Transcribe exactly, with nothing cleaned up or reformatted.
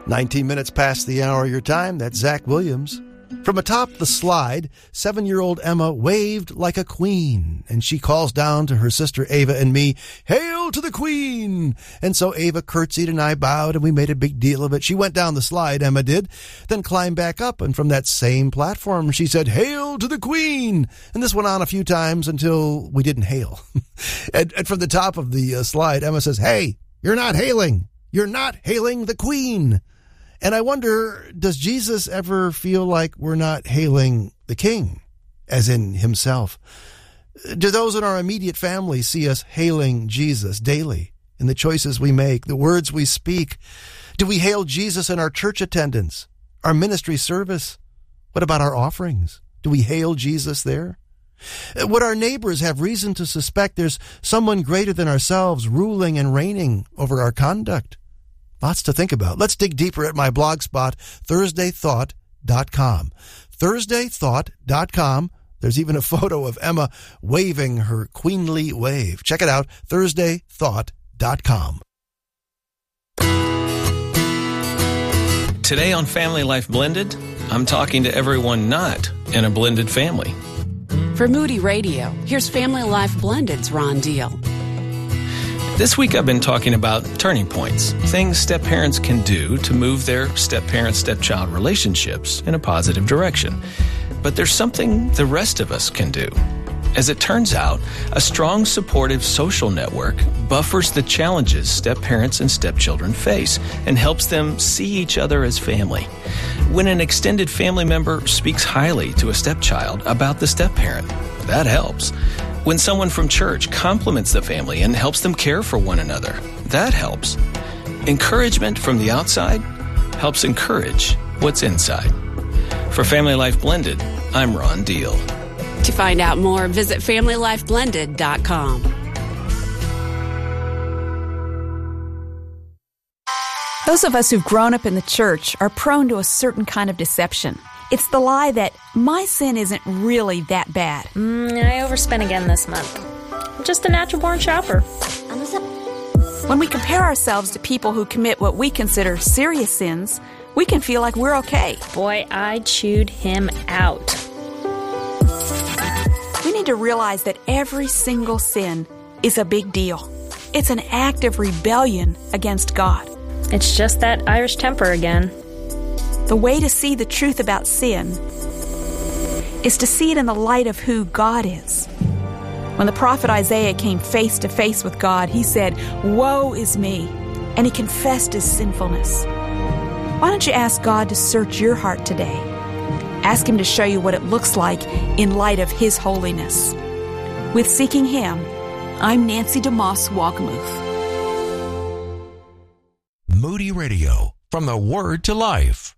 nineteen minutes past the hour of your time, that's Zach Williams. From atop the slide, seven-year-old Emma waved like a queen, and she calls down to her sister Ava and me, "Hail to the Queen!" And so Ava curtsied and I bowed, and we made a big deal of it. She went down the slide, Emma did, then climbed back up, and from that same platform, she said, "Hail to the Queen!" And this went on a few times until we didn't hail. and, and from the top of the uh, slide, Emma says, "Hey, you're not hailing. You're not hailing the Queen." And I wonder, does Jesus ever feel like we're not hailing the King, as in himself? Do those in our immediate family see us hailing Jesus daily in the choices we make, the words we speak? Do we hail Jesus in our church attendance, our ministry service? What about our offerings? Do we hail Jesus there? Would our neighbors have reason to suspect there's someone greater than ourselves ruling and reigning over our conduct? Lots to think about. Let's dig deeper at my blog spot, Thursday Thought dot com. Thursday Thought dot com. There's even a photo of Emma waving her queenly wave. Check it out, Thursday Thought dot com. Today on Family Life Blended, I'm talking to everyone not in a blended family. For Moody Radio, here's Family Life Blended's Ron Deal. This week I've been talking about turning points, things step-parents can do to move their step-parent-stepchild relationships in a positive direction. But there's something the rest of us can do. As it turns out, a strong, supportive social network buffers the challenges step-parents and stepchildren face and helps them see each other as family. When an extended family member speaks highly to a stepchild about the step-parent, that helps. When someone from church compliments the family and helps them care for one another, that helps. Encouragement from the outside helps encourage what's inside. For Family Life Blended, I'm Ron Deal. To find out more, visit family life blended dot com. Those of us who've grown up in the church are prone to a certain kind of deception. It's the lie that my sin isn't really that bad. Mm, I overspent again this month. I'm just a natural-born shopper. When we compare ourselves to people who commit what we consider serious sins, we can feel like we're okay. Boy, I chewed him out. We need to realize that every single sin is a big deal. It's an act of rebellion against God. It's just that Irish temper again. The way to see the truth about sin is to see it in the light of who God is. When the prophet Isaiah came face to face with God, he said, "Woe is me," and he confessed his sinfulness. Why don't you ask God to search your heart today? Ask him to show you what it looks like in light of his holiness. With Seeking Him, I'm Nancy DeMoss Walkamuth. Moody Radio, from the Word to Life.